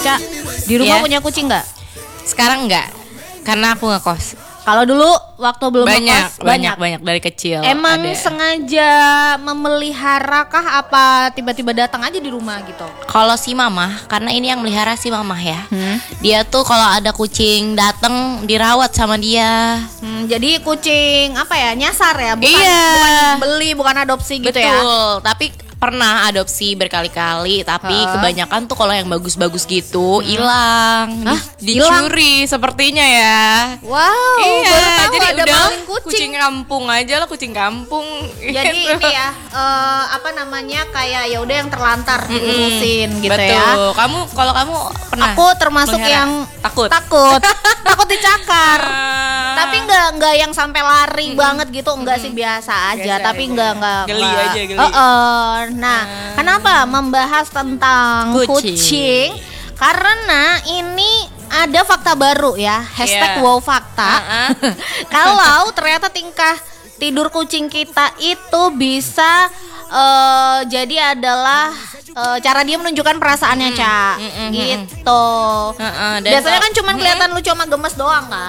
Ca. Di rumah Iya. punya kucing nggak? Sekarang enggak, karena aku ngekos. Kalau dulu waktu belum ngekos banyak dari kecil. Emang ada. sengaja memelihara kah apa tiba-tiba datang aja di rumah gitu? Kalau si mamah, karena ini yang melihara si mamah ya. Dia tuh kalau ada kucing datang dirawat sama dia. Jadi kucing apa ya, nyasar ya, bukan, Iya. bukan beli, bukan adopsi gitu ya? Betul, tapi pernah adopsi berkali-kali, tapi kebanyakan tuh kalau yang bagus-bagus gitu hilang, dicuri sepertinya ya. Wow, Iya, baru tahu jadi ada udah maling kucing. kampung aja lah, kucing kampung. Jadi ini ya, apa namanya, kayak ya udah yang terlantar diurusin gitu betul. ya. Kalau kamu pernah? Aku termasuk melihara? yang takut. takut dicakar. Tapi nggak yang sampai lari banget gitu, enggak sih, biasa aja. Biasa tapi aja. nggak Geli aja, geli. Nah, kenapa membahas tentang kucing? Karena ini ada fakta baru ya, hashtag wow fakta. Kalau ternyata tingkah tidur kucing kita itu bisa jadi adalah cara dia menunjukkan perasaannya, Ca. Gitu. Dan Biasanya kan cuma kelihatan lucu sama gemes doang kan.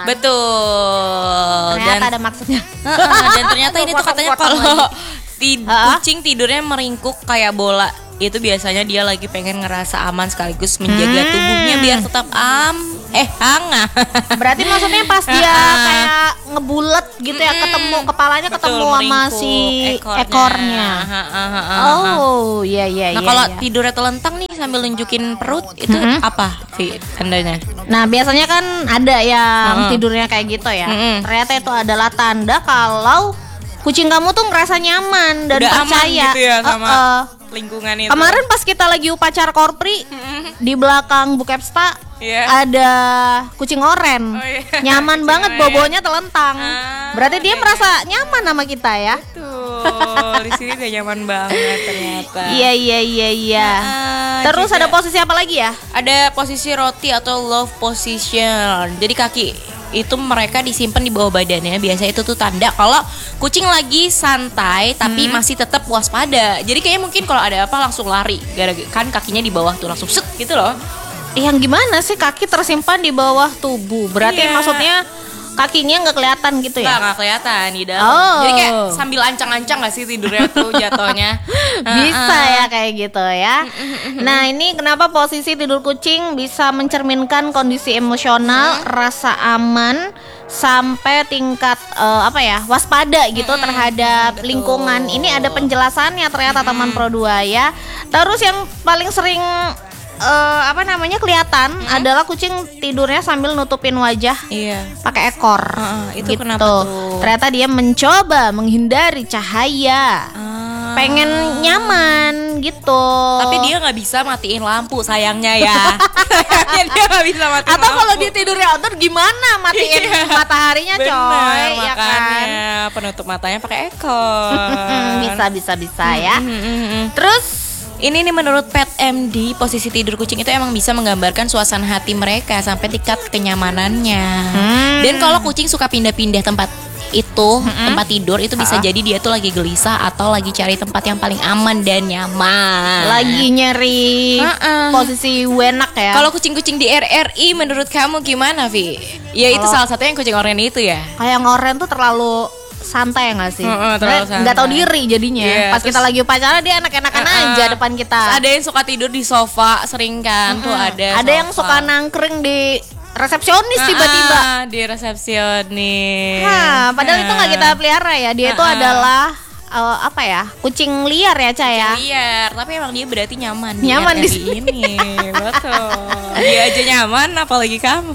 betul. Ternyata ada maksudnya. Dan ternyata ini tuh katanya kalau kucing tidurnya meringkuk kayak bola, itu biasanya dia lagi pengen ngerasa aman sekaligus menjaga tubuhnya biar tetap hangat. Berarti maksudnya pas dia kayak ngebulet gitu ya, ketemu kepalanya ketemu sama si ekornya. Oh, iya. Nah, kalau tidurnya telentang nih sambil nunjukin perut, itu apa Vi tandanya? Nah, biasanya kan ada yang tidurnya kayak gitu ya. Ternyata itu adalah tanda kalau kucing kamu tuh ngerasa nyaman dan udah percaya aman gitu ya sama lingkungan itu. Kemarin pas kita lagi upacara korpri di belakang Bukepsta ada kucing oren. Nyaman kucing banget, oren. bobonya telentang. Berarti dia merasa nyaman sama kita ya. Betul. Di sini udah nyaman banget ternyata. Iya. Terus juga ada posisi apa lagi ya? ada posisi roti atau love position. Jadi kaki itu mereka disimpan di bawah badannya. Biasa itu tuh tanda kalau kucing lagi santai tapi masih tetap waspada. Jadi kayaknya mungkin kalau ada apa langsung lari, gara-gara kan kakinya di bawah tuh langsung set gitu loh. Yang gimana sih kaki tersimpan di bawah tubuh? Berarti Iya. maksudnya kakinya nggak kelihatan gitu ya? Nggak kelihatan di dalam. Oh. Jadi kayak sambil ancang-ancang gak sih tidurnya tuh jatuhnya. Bisa ya kayak gitu ya. Nah, ini kenapa posisi tidur kucing bisa mencerminkan kondisi emosional, rasa aman, sampai tingkat waspada gitu terhadap lingkungan. Ini ada penjelasannya ternyata teman Pro 2 ya. Terus yang paling sering kelihatan adalah kucing tidurnya sambil nutupin wajah pakai ekor. Itu gitu. kenapa tuh? Ternyata dia mencoba menghindari cahaya. Pengen nyaman gitu. Tapi dia nggak bisa matiin lampu sayangnya ya. Sayangnya dia nggak bisa matiin Atau lampu. kalau dia tidurnya outdoor gimana matiin mataharinya, coy? Bener, Ya makanya kan? penutup matanya pakai ekor. Bisa ya. Terus Ini nih menurut Pet MD, posisi tidur kucing itu emang bisa menggambarkan suasana hati mereka sampai tingkat kenyamanannya. Dan kalau kucing suka pindah-pindah tempat itu, tempat tidur itu bisa jadi dia tuh lagi gelisah atau lagi cari tempat yang paling aman dan nyaman. lagi nyari posisi enak ya. Kalau kucing-kucing di RRI menurut kamu gimana, Vi? Ya itu salah satunya yang kucing oranye itu ya. kayak ngoren tuh terlalu santai ya nggak sih? Terlalu santai. Nggak tahu diri jadinya. Iya, Pas kita lagi upacara dia enak-enakan aja depan kita. Ada yang suka tidur di sofa, sering kan tuh ada. Ada yang suka nangkring di resepsionis tiba-tiba. Di resepsionis. Padahal itu nggak kita pelihara ya. Dia itu adalah kucing liar ya, Ca ya. Liar, tapi emang dia berarti nyaman. Nyaman di RRI ini. Betul. Dia aja nyaman, apalagi kamu.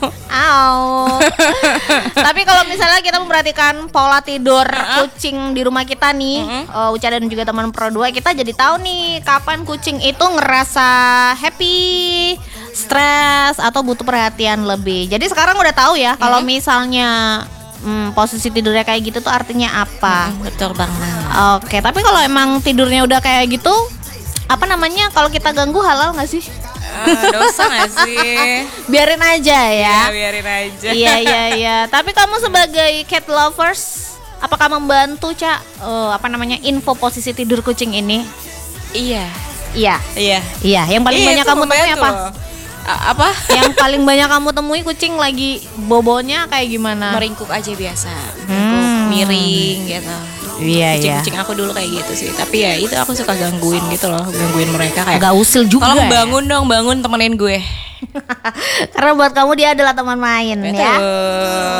Tapi kalau misalnya kita memperhatikan pola tidur kucing di rumah kita nih, Uca dan juga teman Pro 2, kita jadi tahu nih kapan kucing itu ngerasa happy, stres, atau butuh perhatian lebih. Jadi sekarang udah tahu ya kalau misalnya posisi tidurnya kayak gitu tuh artinya apa. Betul banget. Oke, tapi kalau emang tidurnya udah kayak gitu, kalau kita ganggu halal nggak sih? Dosa gak sih? Biarin aja ya. Biarin aja. Iya. Tapi kamu sebagai cat lovers, apakah membantu, Ca, info posisi tidur kucing ini? Iya. Iya. Yang paling banyak itu kamu temui membantu apa? loh. Apa? Yang paling banyak kamu temui kucing lagi bobonya kayak gimana? Meringkuk aja biasa, meringkuk, miring gitu. Iya, Kucing-kucing aku dulu kayak gitu sih. Tapi ya itu aku suka gangguin gitu loh, gangguin mereka kayak. Agak usil juga. Tolong ya? bangun dong, bangun temenin gue. Karena buat kamu dia adalah teman main ya. Betul.